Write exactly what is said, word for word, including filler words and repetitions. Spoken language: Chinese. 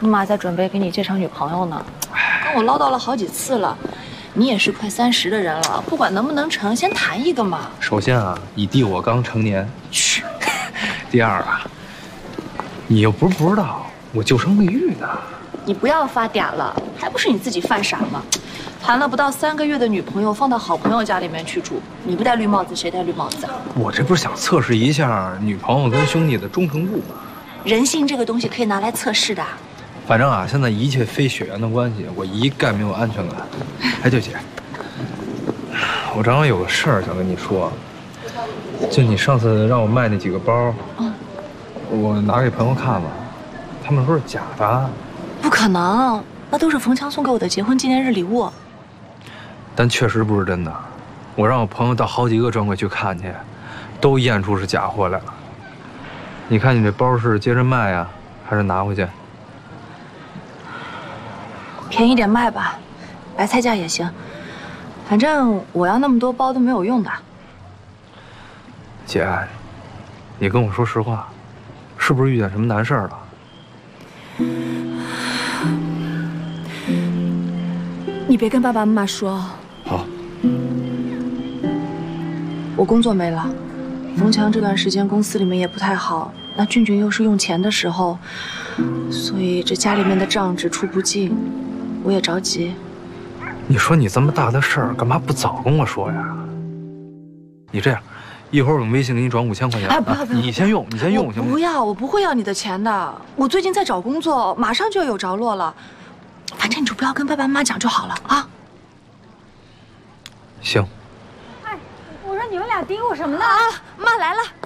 妈在准备给你介绍女朋友呢，跟我唠叨了好几次了。你也是快三十的人了，不管能不能成，先谈一个嘛。 首先啊，你弟我刚成年。 嘘。 第二啊，你又不是不知道，我就生未育呢。 你不要发嗲了，还不是你自己犯傻吗？谈了不到三个月的女朋友放到好朋友家里面去住，你不戴绿帽子谁戴绿帽子啊？我这不是想测试一下女朋友跟兄弟的忠诚度吗？ 人性这个东西可以拿来测试的。 反正啊，现在一切非血缘的关系，我一概没有安全感。哎，对姐，我正好有个事儿想跟你说，就你上次让我卖那几个包，嗯，我拿给朋友看了，他们说是假的。 不可能，那都是冯强送给我的结婚纪念日礼物。 但确实不是真的，我让我朋友到好几个专柜去看去，都验出是假货来了。你看你这包是接着卖呀，还是拿回去？ 便宜点卖吧，白菜价也行。反正我要那么多包都没有用的。 姐，你跟我说实话，是不是遇见什么难事儿了？ 你别跟爸爸妈妈说。 好。 我工作没了，冯强这段时间公司里面也不太好，那俊俊又是用钱的时候，所以这家里面的账只出不进，我也着急。 你说你这么大的事儿，干嘛不早跟我说呀？你这样，一会儿我用微信给你转五千块钱。 哎，不要不要， 你先用，你先用行吗？ 不要，我不会要你的钱的。我最近在找工作，马上就要有着落了。反正你就不要跟爸爸妈妈讲就好了啊。 行。 哎，我说你们俩嘀咕什么呢？ 啊，妈来了。